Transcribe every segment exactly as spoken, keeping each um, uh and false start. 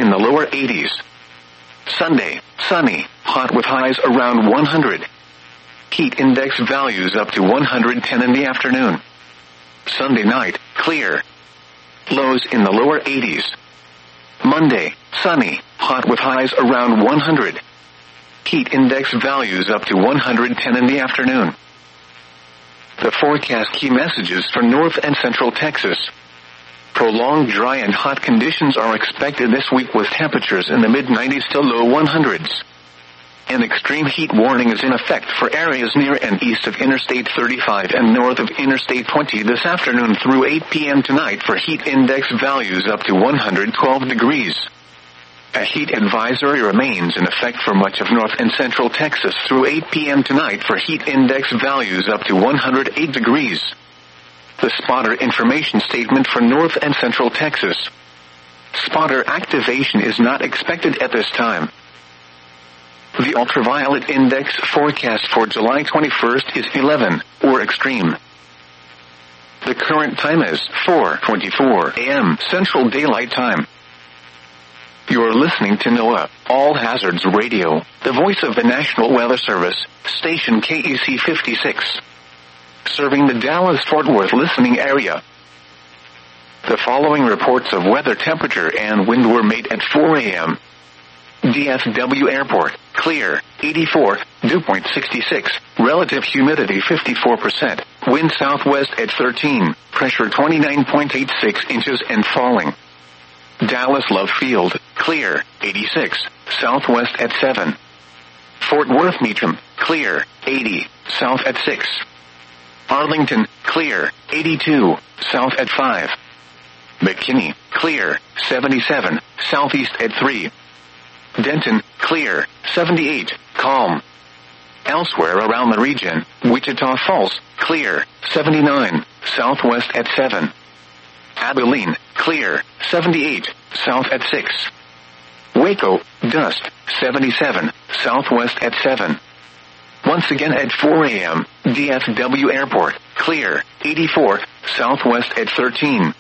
in the lower eighties. Sunday, sunny, hot with highs around one hundred. Heat index values up to one hundred ten in the afternoon. Sunday night, clear. Lows in the lower eighties. Monday, sunny, hot with highs around one hundred. Heat index values up to one hundred ten in the afternoon. The forecast key messages for North and Central Texas. Prolonged dry and hot conditions are expected this week with temperatures in the mid nineties to low one hundreds. An extreme heat warning is in effect for areas near and east of Interstate thirty-five and north of Interstate twenty this afternoon through eight p.m. tonight for heat index values up to one hundred twelve degrees. A heat advisory remains in effect for much of North and Central Texas through eight p.m. tonight for heat index values up to one hundred eight degrees. The spotter information statement for North and Central Texas. Spotter activation is not expected at this time. The ultraviolet index forecast for July twenty-first is eleven, or extreme. The current time is four twenty-four a.m. Central Daylight Time. You're listening to NOAA, All Hazards Radio, the voice of the National Weather Service, station K E C fifty-six. Serving the Dallas-Fort Worth listening area. The following reports of weather temperature and wind were made at four a.m. D F W Airport, clear, eighty-four, dew point sixty-six, relative humidity fifty-four percent, wind southwest at thirteen, pressure twenty-nine point eight six inches and falling. Dallas Love Field, clear, eighty-six, southwest at seven. Fort Worth Meacham, clear, eighty, south at six. Arlington, clear, eighty-two, south at five. McKinney, clear, seventy-seven, southeast at three. Denton, clear, seventy-eight, calm. Elsewhere around the region, Wichita Falls, clear, seventy-nine, southwest at seven. Abilene, clear, seventy-eight, south at six. Waco, dust, seventy-seven, southwest at seven. Once again at four a.m., D F W Airport, clear, eighty-four, southwest at thirteen.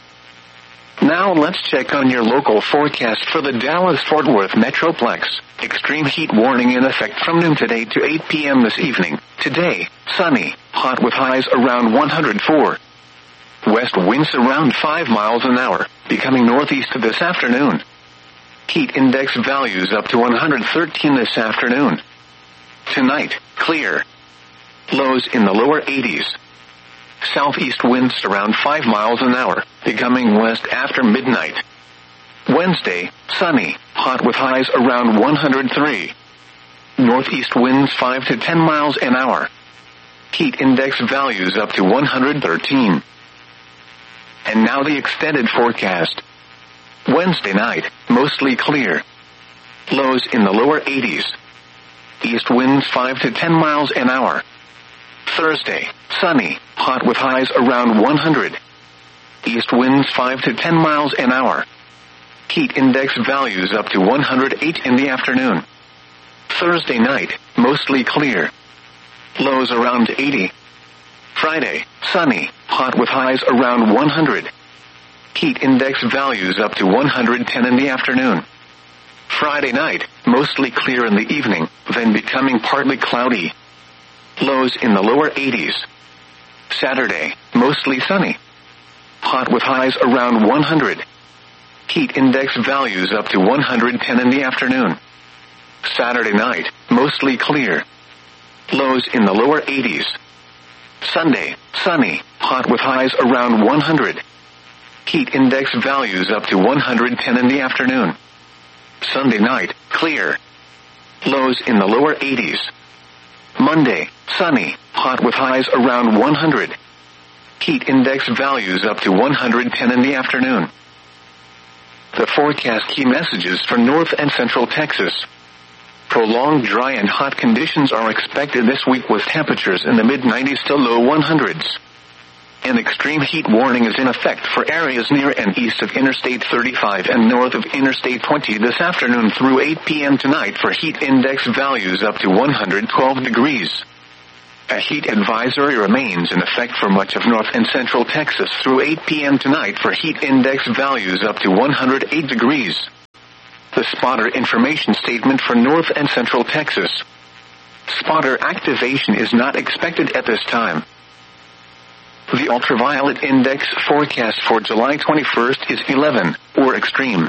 Now let's check on your local forecast for the Dallas-Fort Worth Metroplex. Extreme heat warning in effect from noon today to eight p.m. this evening. Today, sunny, hot with highs around one hundred four. West winds around five miles an hour, becoming northeast this afternoon. Heat index values up to one hundred thirteen this afternoon. Tonight, clear. Lows in the lower eighties. Southeast winds around five miles an hour, becoming west after midnight. Wednesday, sunny, hot with highs around one hundred three. Northeast winds five to ten miles an hour. Heat index values up to one hundred thirteen. And now the extended forecast. Wednesday night, mostly clear. Lows in the lower eighties. East winds five to ten miles an hour. Thursday, sunny, hot with highs around one hundred. East winds five to ten miles an hour. Heat index values up to one hundred eight in the afternoon. Thursday night, mostly clear. Lows around eighty. Friday, sunny, hot with highs around one hundred. Heat index values up to one hundred ten in the afternoon. Friday night, mostly clear in the evening, then becoming partly cloudy. Lows in the lower eighties. Saturday, mostly sunny. Hot with highs around one hundred. Heat index values up to one hundred ten in the afternoon. Saturday night, mostly clear. Lows in the lower eighties. Sunday, sunny, hot with highs around one hundred. Heat index values up to one hundred ten in the afternoon. Sunday night, clear. Lows in the lower eighties. Monday, sunny, hot with highs around one hundred. Heat index values up to one hundred ten in the afternoon. The forecast key messages for North and Central Texas. Prolonged dry and hot conditions are expected this week with temperatures in the mid nineties to low one hundreds. An extreme heat warning is in effect for areas near and east of Interstate thirty-five and north of Interstate twenty this afternoon through eight p.m. tonight for heat index values up to one hundred twelve degrees. A heat advisory remains in effect for much of North and Central Texas through eight p.m. tonight for heat index values up to one hundred eight degrees. the spotter information statement for North and Central Texas. Spotter activation is not expected at this time. The ultraviolet index forecast for July twenty-first is eleven, or extreme.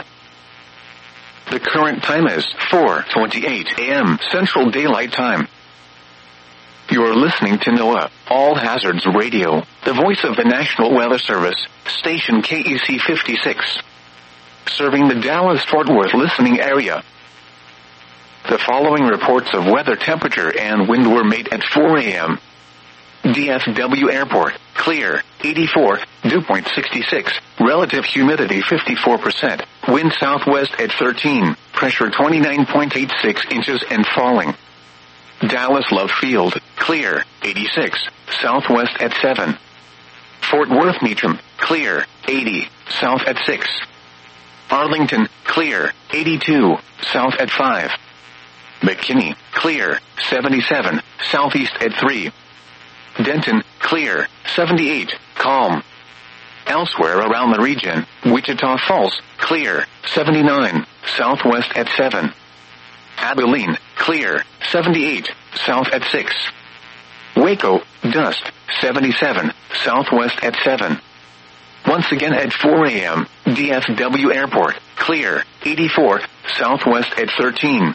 The current time is four twenty-eight a.m. Central Daylight Time. You're listening to NOAA, All Hazards Radio, the voice of the National Weather Service, station K E C fifty-six. Serving the Dallas-Fort Worth listening area. The following reports of weather temperature and wind were made at four a.m. D F W Airport, clear, eighty-four, dew point sixty-six, relative humidity fifty-four percent, wind southwest at thirteen, pressure twenty-nine point eight six inches and falling. Dallas Love Field, clear, eighty-six, southwest at seven. Fort Worth Meacham, clear, eighty, south at six. Arlington, clear, eighty-two, south at five. McKinney, clear, seventy-seven, southeast at three. Denton, clear, seventy-eight, calm. Elsewhere around the region, Wichita Falls, clear, seventy-nine, southwest at seven. Abilene, clear, seventy-eight, south at six. Waco, dust, seventy-seven, southwest at seven. Once again at four a.m., D F W Airport, clear, eighty-four, southwest at thirteen.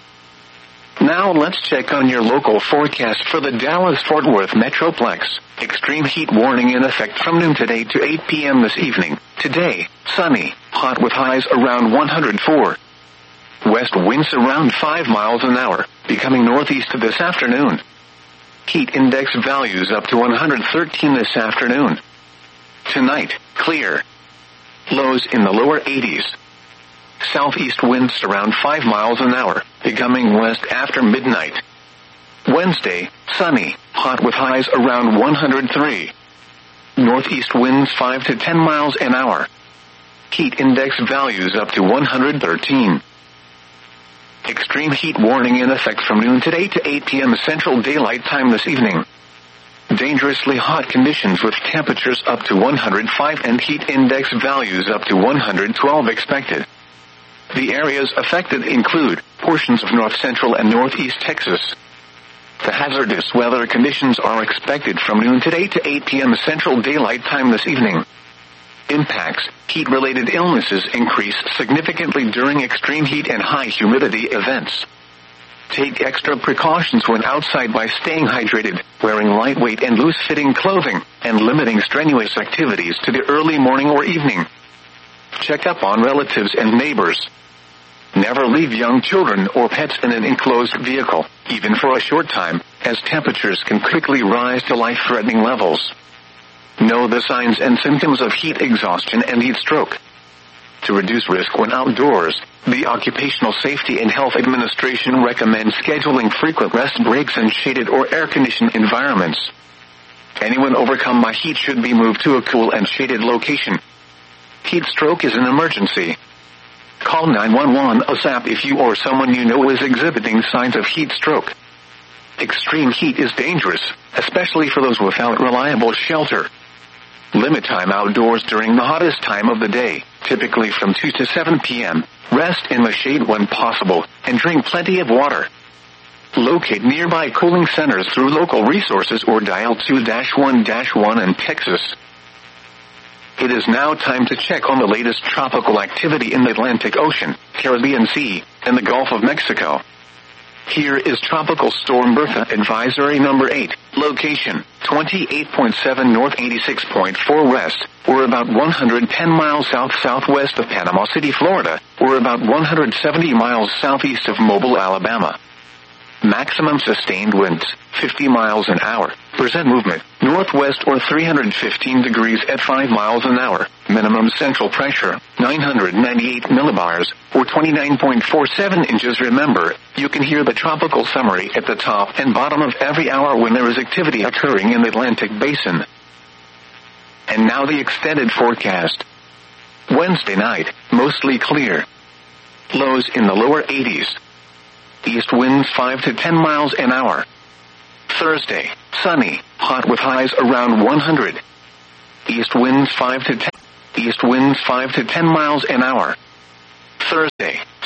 Now let's check on your local forecast for the Dallas-Fort Worth Metroplex. Extreme heat warning in effect from noon today to eight p.m. this evening. Today, sunny, hot with highs around one hundred four. West winds around five miles an hour, becoming northeast this afternoon. Heat index values up to one hundred thirteen this afternoon. Tonight, clear. Lows in the lower eighties. Southeast winds around five miles an hour, becoming west after midnight. Wednesday, sunny, hot with highs around one hundred three. Northeast winds five to ten miles an hour. Heat index values up to one hundred thirteen. Extreme heat warning in effect from noon today to eight p.m. Central Daylight Time this evening. Dangerously hot conditions with temperatures up to one hundred five and heat index values up to one hundred twelve expected. The areas affected include portions of north central and northeast Texas. The hazardous weather conditions are expected from noon today to eight p.m. Central Daylight Time this evening. Impacts: heat-related illnesses increase significantly during extreme heat and high humidity events. Take extra precautions when outside by staying hydrated, wearing lightweight and loose-fitting clothing, and limiting strenuous activities to the early morning or evening. Check up on relatives and neighbors. Never leave young children or pets in an enclosed vehicle, even for a short time, as temperatures can quickly rise to life-threatening levels. Know the signs and symptoms of heat exhaustion and heat stroke. To reduce risk when outdoors, the Occupational Safety and Health Administration recommends scheduling frequent rest breaks in shaded or air-conditioned environments. Anyone overcome by heat should be moved to a cool and shaded location. Heat stroke is an emergency. Call nine one one ASAP if you or someone you know is exhibiting signs of heat stroke. Extreme heat is dangerous, especially for those without reliable shelter. Limit time outdoors during the hottest time of the day, typically from two to seven p.m. Rest in the shade when possible, and drink plenty of water. Locate nearby cooling centers through local resources or dial two one one in Texas. It is now time to check on the latest tropical activity in the Atlantic Ocean, Caribbean Sea, and the Gulf of Mexico. Here is Tropical Storm Bertha Advisory Number eight, location, twenty-eight point seven north, eighty-six point four west, or about one hundred ten miles south-southwest of Panama City, Florida, or about one hundred seventy miles southeast of Mobile, Alabama. Maximum sustained winds, fifty miles an hour. Percent movement, northwest or three hundred fifteen degrees at five miles an hour. Minimum central pressure, nine hundred ninety-eight millibars, or twenty-nine point four seven inches. Remember, you can hear the tropical summary at the top and bottom of every hour when there is activity occurring in the Atlantic Basin. And now the extended forecast. Wednesday night, mostly clear. Lows in the lower eighties. East winds five to ten miles an hour. Thursday, sunny, hot with highs around one hundred. East winds five to ten. East winds five to ten miles an hour. Thursday,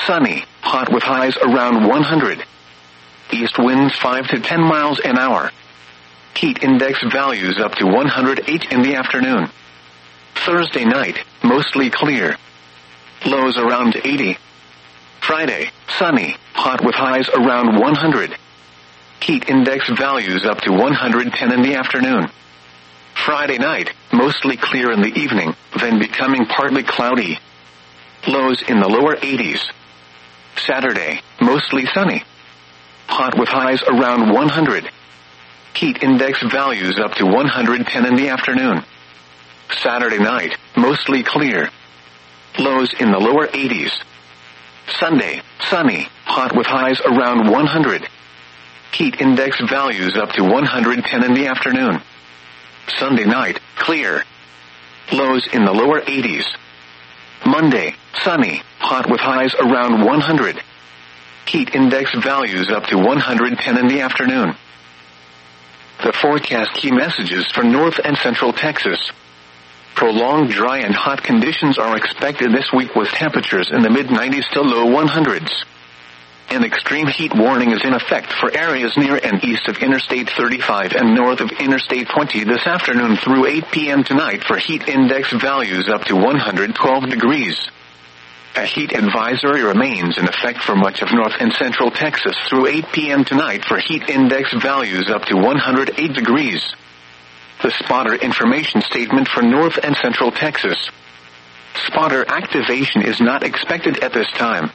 sunny, hot with highs around one hundred. East winds five to ten miles an hour. Heat index values up to one hundred eight in the afternoon. Thursday night, mostly clear. Lows around eighty. Friday, sunny, hot with highs around one hundred. Heat index values up to one hundred ten in the afternoon. Friday night, mostly clear in the evening, then becoming partly cloudy. Lows in the lower eighties. Saturday, mostly sunny. Hot with highs around one hundred. Heat index values up to one hundred ten in the afternoon. Saturday night, mostly clear. Lows in the lower eighties. Sunday, sunny, hot with highs around one hundred. Heat index values up to one hundred ten in the afternoon. Sunday night, clear. Lows in the lower eighties. Monday, sunny, hot with highs around one hundred. Heat index values up to one hundred ten in the afternoon. The forecast key messages for North and Central Texas. Prolonged dry and hot conditions are expected this week with temperatures in the mid nineties to low one hundreds. An extreme heat warning is in effect for areas near and east of Interstate thirty-five and north of Interstate twenty this afternoon through eight p.m. tonight for heat index values up to one hundred twelve degrees. A heat advisory remains in effect for much of North and Central Texas through eight p.m. tonight for heat index values up to one hundred eight degrees. The spotter information statement for North and Central Texas. Spotter activation is not expected at this time.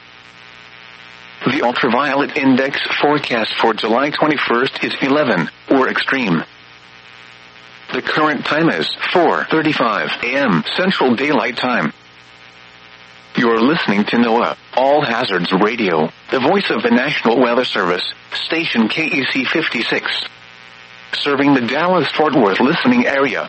The ultraviolet index forecast for July twenty-first is eleven, or extreme. The current time is four thirty-five a.m. Central Daylight Time. You're listening to NOAA, All Hazards Radio, the voice of the National Weather Service, station K E C fifty-six. Serving the Dallas-Fort Worth listening area.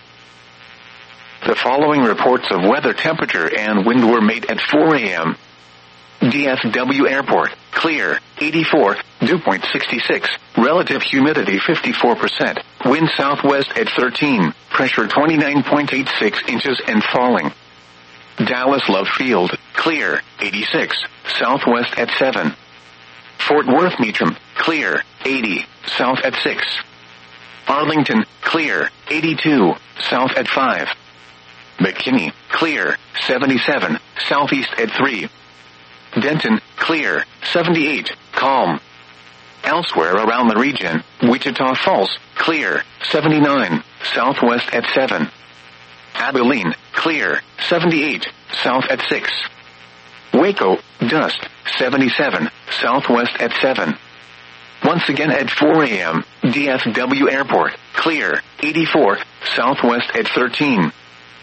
The following reports of weather temperature and wind were made at four a.m. D F W Airport, clear, eighty-four, dew point sixty-six, relative humidity fifty-four percent, wind southwest at thirteen, pressure twenty-nine point eight six inches and falling. Dallas Love Field, clear, eighty-six, southwest at seven. Fort Worth Meacham, clear, eighty, south at six. Arlington, clear, eighty-two, south at five. McKinney, clear, seventy-seven, southeast at three. Denton, clear, seventy-eight, calm. Elsewhere around the region, Wichita Falls, clear, seventy-nine, southwest at seven. Abilene, clear, seventy-eight, south at six. Waco, dust, seventy-seven, southwest at seven. Once again at four a.m., D F W Airport, clear, eighty-four, southwest at thirteen.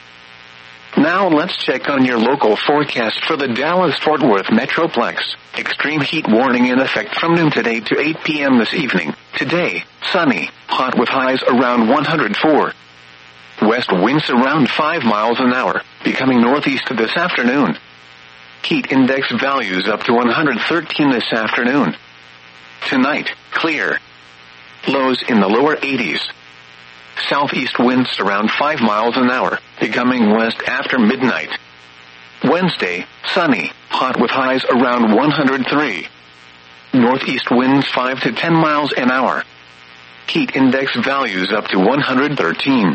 Now let's check on your local forecast for the Dallas-Fort Worth Metroplex. Extreme heat warning in effect from noon today to eight p.m. this evening. Today, sunny, hot with highs around one hundred four. West winds around five miles an hour, becoming northeast this afternoon. Heat index values up to one hundred thirteen this afternoon. Tonight, clear. Lows in the lower eighties. Southeast winds around five miles an hour, becoming west after midnight. Wednesday, sunny, hot with highs around one hundred three. Northeast winds five to ten miles an hour. Heat index values up to one hundred thirteen.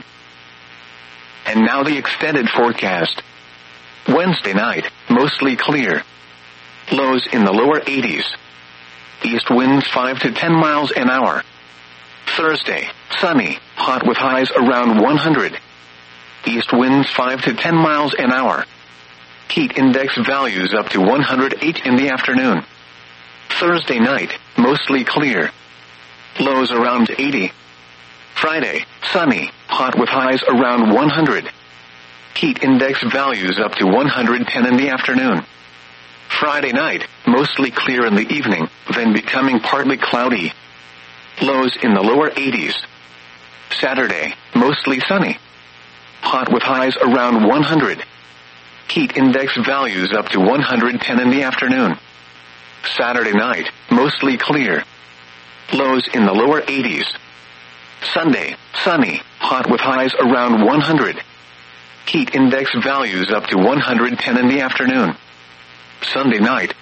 And now the extended forecast. Wednesday night, mostly clear. Lows in the lower eighties. East winds five to ten miles an hour. Thursday, sunny, hot with highs around one hundred. East winds five to ten miles an hour. Heat index values up to one hundred eight in the afternoon. Thursday night, mostly clear. Lows around eighty. Friday, sunny, hot with highs around one hundred. Heat index values up to one hundred ten in the afternoon. Friday night, mostly clear in the evening, then becoming partly cloudy. Lows in the lower eighties. Saturday, mostly sunny. Hot with highs around one hundred. Heat index values up to one hundred ten in the afternoon. Saturday night, mostly clear. Lows in the lower eighties. Sunday, sunny, hot with highs around one hundred. Heat index values up to one hundred ten in the afternoon. Sunday night,